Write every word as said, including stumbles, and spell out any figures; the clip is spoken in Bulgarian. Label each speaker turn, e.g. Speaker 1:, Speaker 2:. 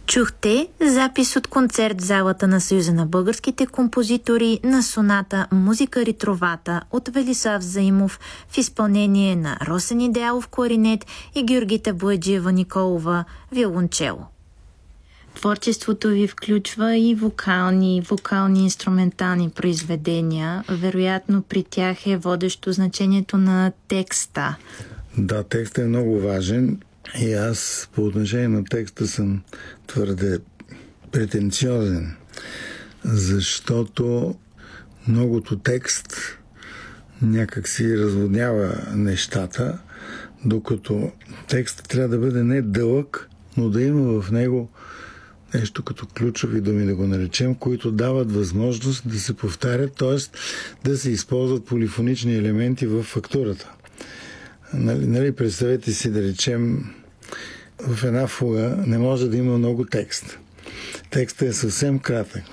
Speaker 1: Чухте запис от концерт в залата на Съюза на българските композитори на соната «Музика ритровата» от Велислав Заимов в изпълнение на Росен Идеалов кларинет и Георгита Бояджиева Николова виолончело. Творчеството ви включва и вокални, вокални инструментални произведения. Вероятно при тях е водещо значението на текста.
Speaker 2: Да, текстът е много важен и аз по отношение на текста съм твърде претенциозен, защото многото текст някак си разводнява нещата, докато текстът трябва да бъде не дълъг, но да има в него нещо като ключови думи, да го наречем, които дават възможност да се повтарят, т.е. да се използват полифонични елементи в фактурата. Нали, нали, представете си, да речем, в една фуга не може да има много текст. Текстът е съвсем кратък.